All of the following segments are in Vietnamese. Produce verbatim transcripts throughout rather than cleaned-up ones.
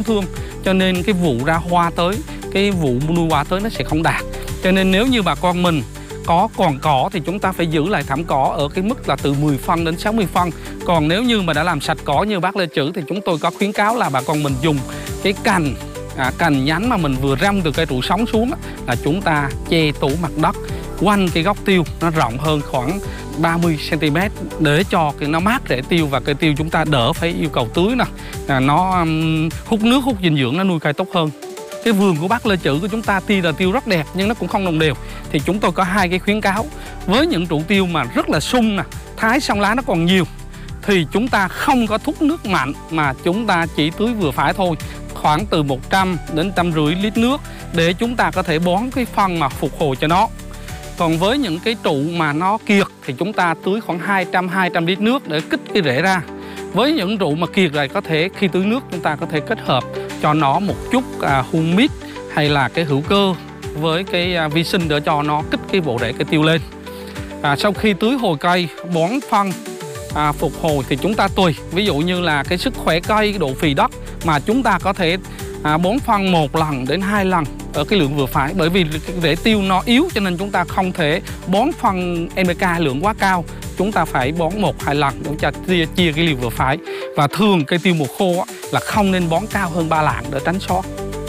thương, cho nên cái vụ ra hoa tới, cái vụ nuôi hoa tới nó sẽ không đạt. Cho nên nếu như bà con mình có còn cỏ thì chúng ta phải giữ lại thảm cỏ ở cái mức là từ mười phân đến sáu mươi phân. Còn nếu như mà đã làm sạch cỏ như bác Lê Chữ thì chúng tôi có khuyến cáo là bà con mình dùng cái cành à, cành nhánh mà mình vừa răm từ cây trụ sống xuống là chúng ta che phủ mặt đất quanh cái gốc tiêu nó rộng hơn khoảng ba mươi xăng ti mét để cho cái nó mát rễ tiêu và cây tiêu chúng ta đỡ phải yêu cầu tưới nè, à, nó um, hút nước hút dinh dưỡng, nó nuôi cây tốt hơn. Cái vườn của bác Lê Chữ của chúng ta tuy là tiêu rất đẹp nhưng nó cũng không đồng đều, thì chúng tôi có hai cái khuyến cáo. Với những trụ tiêu mà rất là sung nè, thái xong lá nó còn nhiều thì chúng ta không có thúc nước mạnh mà chúng ta chỉ tưới vừa phải thôi, khoảng từ một trăm đến một trăm rưỡi lít nước để chúng ta có thể bón cái phân mà phục hồi cho nó. Còn với những cái trụ mà nó kiệt thì chúng ta tưới khoảng hai trăm đến hai trăm lít nước để kích cái rễ ra. Với những trụ mà kiệt này có thể khi tưới nước chúng ta có thể kết hợp cho nó một chút à, humic hay là cái hữu cơ với cái à, vi sinh để cho nó kích cái bộ rễ cây tiêu lên. À, sau khi tưới hồi cây, bón phân à, phục hồi thì chúng ta tùy, ví dụ như là cái sức khỏe cây, độ phì đất mà chúng ta có thể à, bón phân một lần đến hai lần ở cái lượng vừa phải, bởi vì rễ tiêu nó yếu cho nên chúng ta không thể bón phân en pê ca lượng quá cao, chúng ta phải bón một hai lần để cho chia, chia cái liều vừa phải. Và thường cây tiêu mùa khô á, là không nên bón cao hơn ba lạng để tránh sót.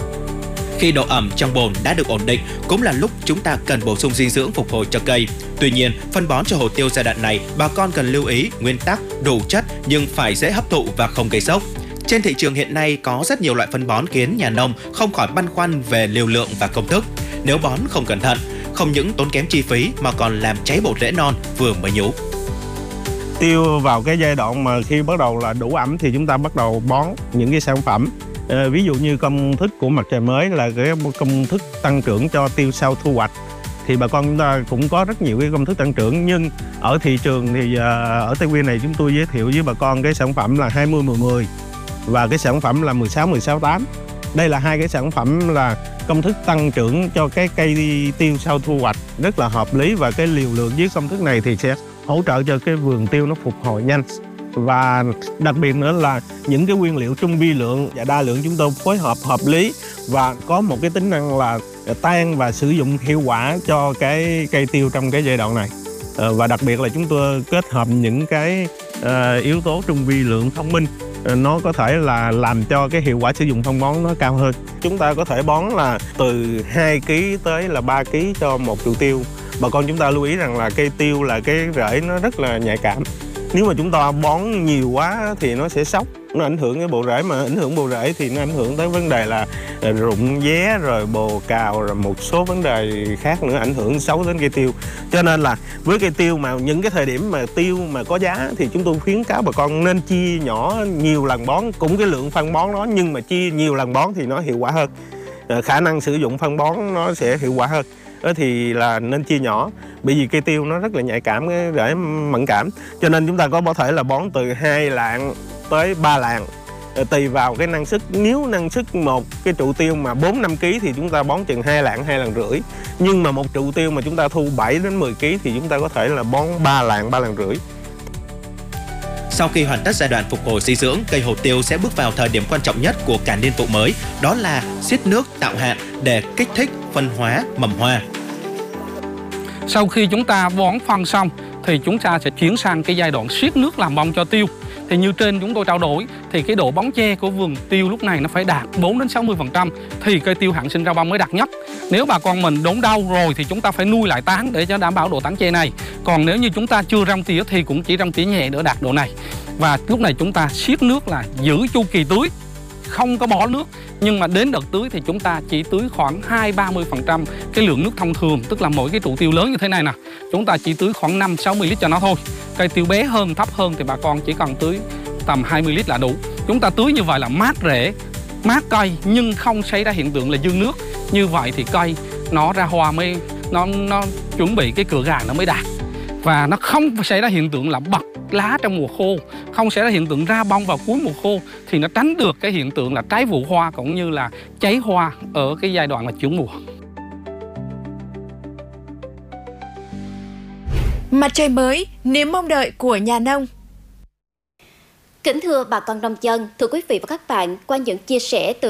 Khi độ ẩm trong bồn đã được ổn định cũng là lúc chúng ta cần bổ sung dinh dưỡng phục hồi cho cây. Tuy nhiên, phân bón cho hồ tiêu giai đoạn này bà con cần lưu ý nguyên tắc đủ chất nhưng phải dễ hấp thụ và không gây sốc. Trên thị trường hiện nay có rất nhiều loại phân bón khiến nhà nông không khỏi băn khoăn về liều lượng và công thức. Nếu bón không cẩn thận, không những tốn kém chi phí mà còn làm cháy bộ rễ non vừa mới nhú. Tiêu vào cái giai đoạn mà khi bắt đầu là đủ ẩm thì chúng ta bắt đầu bón những cái sản phẩm. À, ví dụ như công thức của Mặt Trời Mới là cái công thức tăng trưởng cho tiêu sau thu hoạch. Thì bà con chúng ta cũng có rất nhiều cái công thức tăng trưởng, nhưng ở thị trường thì ở Tây Nguyên này chúng tôi giới thiệu với bà con cái sản phẩm là hai mươi mười mười và cái sản phẩm là mười sáu mười sáu tám. Đây là hai cái sản phẩm là công thức tăng trưởng cho cái cây tiêu sau thu hoạch rất là hợp lý, và cái liều lượng với công thức này thì sẽ hỗ trợ cho cái vườn tiêu nó phục hồi nhanh. Và đặc biệt nữa là những cái nguyên liệu trung vi lượng và đa lượng chúng tôi phối hợp hợp lý và có một cái tính năng là tan và sử dụng hiệu quả cho cái cây tiêu trong cái giai đoạn này. Và đặc biệt là chúng tôi kết hợp những cái yếu tố trung vi lượng thông minh, nó có thể là làm cho cái hiệu quả sử dụng phân bón nó cao hơn. Chúng ta có thể bón là từ hai ki lô gam tới là ba ki lô gam cho một trụ tiêu. Bà con chúng ta lưu ý rằng là cây tiêu là cái rễ nó rất là nhạy cảm. Nếu mà chúng ta bón nhiều quá thì nó sẽ sốc, nó ảnh hưởng cái bộ rễ, mà ảnh hưởng bộ rễ thì nó ảnh hưởng tới vấn đề là rụng vé, rồi bồ cào, rồi một số vấn đề khác nữa ảnh hưởng xấu đến cây tiêu. Cho nên là với cây tiêu mà những cái thời điểm mà tiêu mà có giá thì chúng tôi khuyến cáo bà con nên chia nhỏ nhiều lần bón, cũng cái lượng phân bón đó nhưng mà chia nhiều lần bón thì nó hiệu quả hơn. Khả năng sử dụng phân bón nó sẽ hiệu quả hơn. Đó thì là nên chia nhỏ, bởi vì cây tiêu nó rất là nhạy cảm, cái rễ mẫn cảm, cho nên chúng ta có thể là bón từ hai lạng tới ba lạng tùy vào cái năng suất. Nếu năng suất một cái trụ tiêu mà bốn năm ki lô gam thì chúng ta bón chừng hai lạng hai lần rưỡi, nhưng mà một trụ tiêu mà chúng ta thu bảy đến mười ki lô gam thì chúng ta có thể là bón ba lạng ba lần rưỡi. Sau khi hoàn tất giai đoạn phục hồi dinh dưỡng, cây hồ tiêu sẽ bước vào thời điểm quan trọng nhất của cả niên vụ mới, đó là xiết nước tạo hạn để kích thích phân hóa mầm hoa. Sau khi chúng ta bón phân xong thì chúng ta sẽ chuyển sang cái giai đoạn xiết nước làm bông cho tiêu. Thì như trên chúng tôi trao đổi thì cái độ bóng che của vườn tiêu lúc này nó phải đạt bốn đến sáu mươi phần trăm thì cây tiêu hạn sinh ra bông mới đạt nhất. Nếu bà con mình đốn đau rồi thì chúng ta phải nuôi lại tán để cho đảm bảo độ tán che này. Còn nếu như chúng ta chưa răm tỉa thì cũng chỉ răm tỉa nhẹ để đạt độ này. Và lúc này chúng ta xiết nước là giữ chu kỳ tưới, không có bỏ nước, nhưng mà đến đợt tưới thì chúng ta chỉ tưới khoảng hai ba mươi phần trăm cái lượng nước thông thường, tức là mỗi cái trụ tiêu lớn như thế này nè, chúng ta chỉ tưới khoảng năm sáu mươi lít cho nó thôi. Cây tiêu bé hơn, thấp hơn thì bà con chỉ cần tưới tầm hai mươi lít là đủ. Chúng ta tưới như vậy là mát rễ, mát cây nhưng không xảy ra hiện tượng là dư nước. Như vậy thì cây nó ra hoa mới nó nó chuẩn bị cái cựa gà nó mới đạt. Và nó không xảy ra hiện tượng là bật lá trong mùa khô, không xảy ra hiện tượng ra bông vào cuối mùa khô, thì nó tránh được cái hiện tượng là trái vụ hoa cũng như là cháy hoa ở cái giai đoạn là chuyển mùa. Mặt trời mới, niềm mong đợi của nhà nông. Kính thưa bà con nông dân, thưa quý vị và các bạn, qua những chia sẻ từ